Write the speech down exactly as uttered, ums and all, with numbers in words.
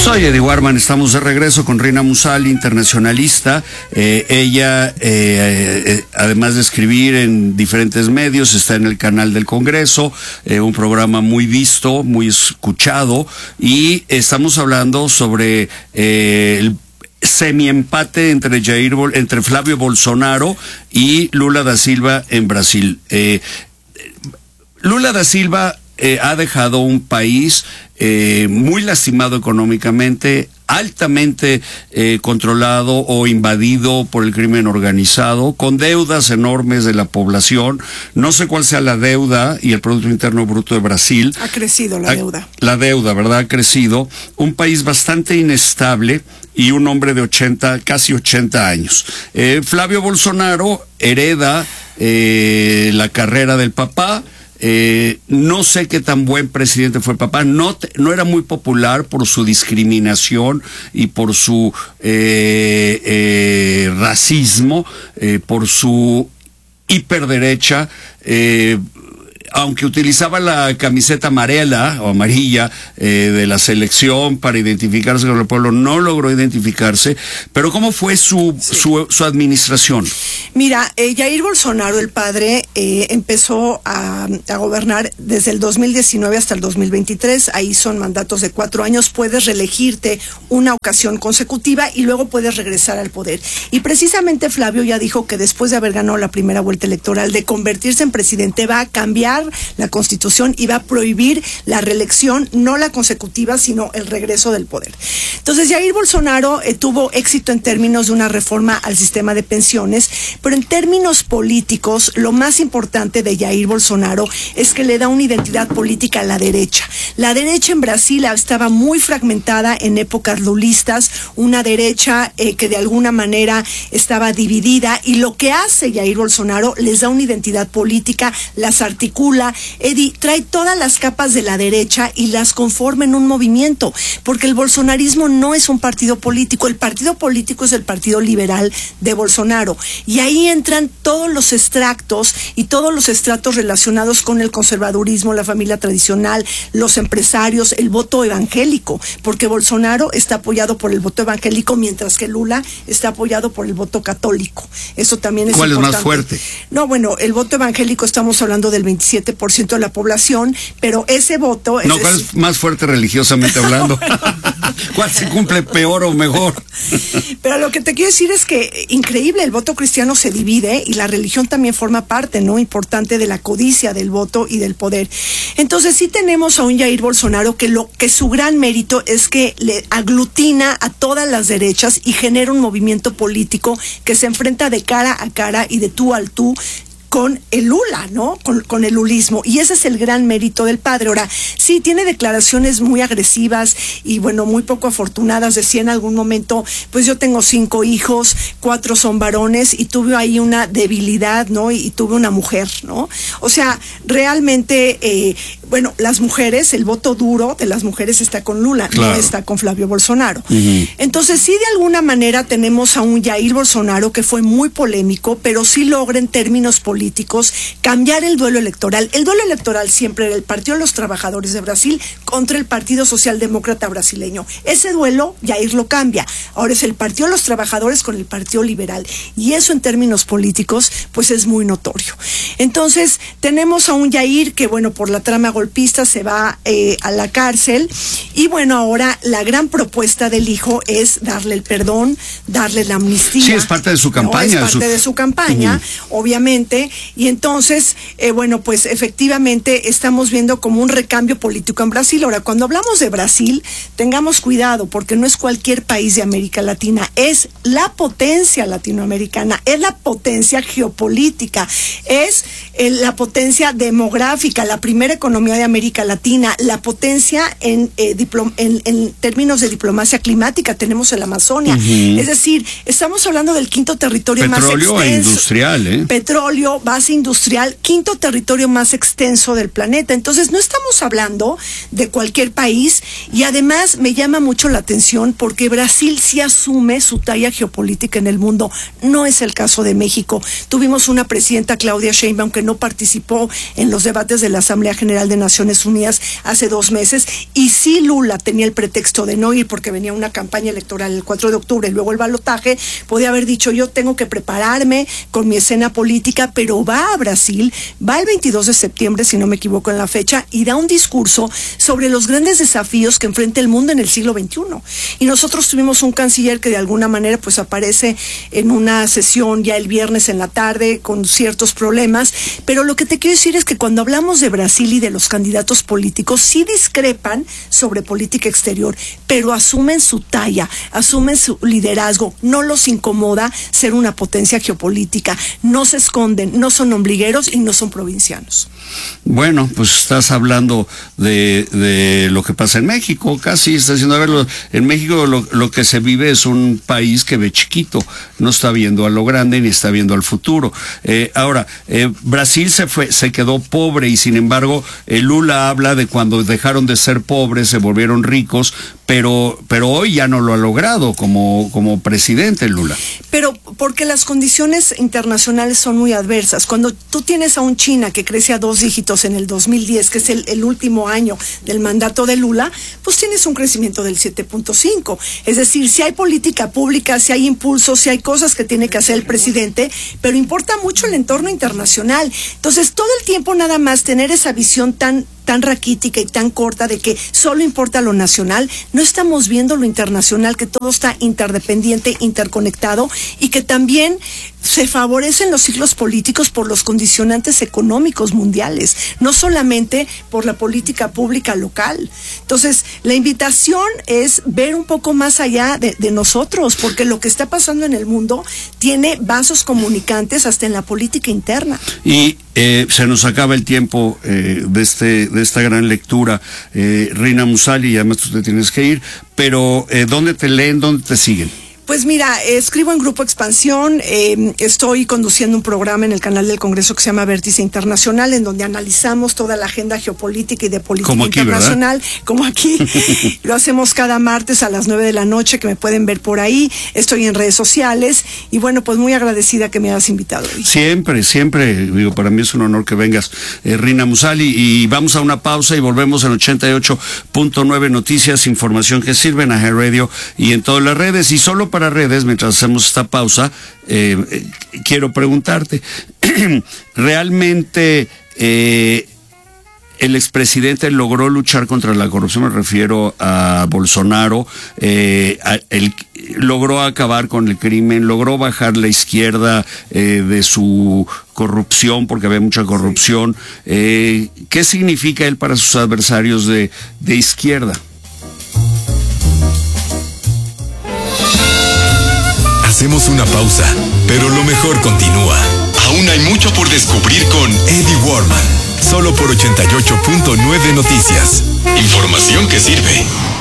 Soy Eddie Warman, estamos de regreso con Rina Musali, internacionalista. Eh, ella, eh, eh, además de escribir en diferentes medios, está en el canal del Congreso, eh, un programa muy visto, muy escuchado, y estamos hablando sobre eh, el semiempate entre Jair, entre Flavio Bolsonaro y Lula da Silva en Brasil. Eh, Lula da Silva eh, ha dejado un país eh, muy lastimado económicamente, altamente eh, controlado o invadido por el crimen organizado, con deudas enormes de la población. No sé cuál sea la deuda y el Producto Interno Bruto de Brasil. Ha crecido la ha, deuda. La deuda, ¿verdad? Ha crecido. Un país bastante inestable y un hombre de ochenta, casi ochenta años. Eh, Flavio Bolsonaro hereda eh, la carrera del papá. Eh, no sé qué tan buen presidente fue el papá, no, te, no era muy popular por su discriminación y por su eh, eh, racismo, eh, por su hiperderecha, eh, aunque utilizaba la camiseta amarela o amarilla eh, de la selección para identificarse con el pueblo, no logró identificarse. Pero ¿cómo fue su, sí. su, su administración? Mira, eh, Jair Bolsonaro, el padre, eh, empezó a, a gobernar desde el dos mil diecinueve hasta el dos mil veintitrés. Ahí son mandatos de cuatro años. Puedes reelegirte una ocasión consecutiva y luego puedes regresar al poder. Y precisamente Flavio ya dijo que después de haber ganado la primera vuelta electoral, de convertirse en presidente, va a cambiar la Constitución y va a prohibir la reelección, no la consecutiva, sino el regreso del poder. Entonces, Jair Bolsonaro eh, tuvo éxito en términos de una reforma al sistema de pensiones, pero en términos políticos, lo más importante de Jair Bolsonaro es que le da una identidad política a la derecha. La derecha en Brasil estaba muy fragmentada en épocas lulistas, una derecha eh, que de alguna manera estaba dividida, y lo que hace Jair Bolsonaro les da una identidad política, las articula. Eddie, trae todas las capas de la derecha y las conforma en un movimiento, porque el bolsonarismo no es un partido político, el partido político es el Partido Liberal de Bolsonaro, y ahí entran todos los extractos y todos los estratos relacionados con el conservadurismo, la familia tradicional, los empresarios, el voto evangélico, porque Bolsonaro está apoyado por el voto evangélico, mientras que Lula está apoyado por el voto católico. Eso también es ¿Cuál importante. es más fuerte? No, bueno, el voto evangélico estamos hablando del veintisiete por ciento de la población, pero ese voto es... No, ¿cuál es más fuerte religiosamente hablando? ¿Cuál se cumple peor o mejor? Pero lo que te quiero decir es que, increíble, el voto cristiano se divide y la religión también forma parte, ¿no?, importante de la codicia del voto y del poder. Entonces sí tenemos a un Jair Bolsonaro que lo que su gran mérito es que le aglutina a todas las derechas y genera un movimiento político que se enfrenta de cara a cara y de tú al tú con el Lula, ¿no? Con, con el lulismo. Y ese es el gran mérito del padre. Ahora, sí, tiene declaraciones muy agresivas y, bueno, muy poco afortunadas. Decía en algún momento, pues yo tengo cinco hijos, cuatro son varones y tuve ahí una debilidad, ¿no? Y, y tuve una mujer, ¿no? O sea, realmente, eh, bueno, las mujeres, el voto duro de las mujeres está con Lula, claro, no está con Flavio Bolsonaro. Uh-huh. Entonces, sí, de alguna manera tenemos a un Jair Bolsonaro que fue muy polémico, pero sí logra en términos políticos cambiar el duelo electoral. El duelo electoral siempre era el Partido de los Trabajadores de Brasil contra el Partido Socialdemócrata brasileño. Ese duelo Jair lo cambia. Ahora es el Partido de los Trabajadores con el Partido Liberal. Y eso en términos políticos, pues es muy notorio. Entonces, tenemos a un Jair que, bueno, por la trama golpista se va eh, a la cárcel. Y bueno, ahora la gran propuesta del hijo es darle el perdón, darle la amnistía. Sí, es parte de su campaña. No, es parte de su, de su campaña, uh-huh. obviamente. Y entonces, eh, bueno, pues efectivamente estamos viendo como un recambio político en Brasil. Ahora, cuando hablamos de Brasil, tengamos cuidado, porque no es cualquier país de América Latina, es la potencia latinoamericana, es la potencia geopolítica, es eh, la potencia demográfica, la primera economía de América Latina, la potencia en, eh, diplom- en, en términos de diplomacia climática, tenemos el Amazonia. Uh-huh. Es decir, estamos hablando del quinto territorio Petróleo más extenso. Petróleo e industrial, ¿eh? Petróleo, base industrial, quinto territorio más extenso del planeta. Entonces no estamos hablando de cualquier país, y además me llama mucho la atención porque Brasil sí asume su talla geopolítica en el mundo. No es el caso de México. Tuvimos una presidenta, Claudia Sheinbaum, que no participó en los debates de la Asamblea General de de Naciones Unidas hace dos meses, y sí Lula tenía el pretexto de no ir porque venía una campaña electoral el cuatro de octubre y luego el balotaje, podía haber dicho yo tengo que prepararme con mi escena política, pero va a Brasil, va el veintidós de septiembre, si no me equivoco en la fecha, y da un discurso sobre los grandes desafíos que enfrenta el mundo en el siglo veintiuno. Y nosotros tuvimos un canciller que de alguna manera pues aparece en una sesión ya el viernes en la tarde con ciertos problemas, pero lo que te quiero decir es que cuando hablamos de Brasil y de los candidatos políticos, sí discrepan sobre política exterior, pero asumen su talla, asumen su liderazgo, no los incomoda ser una potencia geopolítica, no se esconden, no son ombligueros y no son provincianos. Bueno, pues estás hablando de, de lo que pasa en México, casi está diciendo, a ver, lo, en México lo, lo que se vive es un país que ve chiquito, no está viendo a lo grande ni está viendo al futuro. Eh, ahora, eh, Brasil se fue, se quedó pobre y sin embargo eh, Lula habla de cuando dejaron de ser pobres, se volvieron ricos, pero, pero hoy ya no lo ha logrado como, como presidente Lula. Pero porque las condiciones internacionales son muy adversas. Cuando tú tienes a un China que crece a dos dígitos en el dos mil diez, que es el, el último año del mandato de Lula, pues tienes un crecimiento del siete punto cinco. Es decir, si hay política pública, si hay impulso, si hay cosas que tiene que hacer el presidente, pero importa mucho el entorno internacional. Entonces, todo el tiempo nada más tener esa visión tan tan raquítica y tan corta de que solo importa lo nacional, no estamos viendo lo internacional, que todo está interdependiente, interconectado, y que también se favorecen los ciclos políticos por los condicionantes económicos mundiales, no solamente por la política pública local. Entonces, la invitación es ver un poco más allá de, de nosotros, porque lo que está pasando en el mundo tiene vasos comunicantes hasta en la política interna. Y eh, se nos acaba el tiempo eh, de este de esta gran lectura, eh, Rina Musali, y además tú te tienes que ir, pero eh, ¿dónde te leen, dónde te siguen? Pues mira, escribo en Grupo Expansión, eh, estoy conduciendo un programa en el canal del Congreso que se llama Vértice Internacional, en donde analizamos toda la agenda geopolítica y de política como aquí, internacional, ¿verdad? Como aquí. Lo hacemos cada martes a las nueve de la noche, que me pueden ver por ahí. Estoy en redes sociales y bueno, pues muy agradecida que me hayas invitado hoy. Siempre, siempre, digo, para mí es un honor que vengas, eh, Rina Musali, y vamos a una pausa y volvemos en ochenta y ocho punto nueve Noticias, información que sirve en A G Radio y en todas las redes. Y solo para redes, mientras hacemos esta pausa, eh, eh, quiero preguntarte, ¿realmente eh, el expresidente logró luchar contra la corrupción? Me refiero a Bolsonaro, eh, a, el, logró acabar con el crimen, logró bajar la izquierda eh, de su corrupción, porque había mucha corrupción. Eh, ¿Qué significa él para sus adversarios de, de izquierda? Hacemos una pausa, pero lo mejor continúa. Aún hay mucho por descubrir con Eddie Warman, solo por ochenta y ocho punto nueve Noticias. Información que sirve.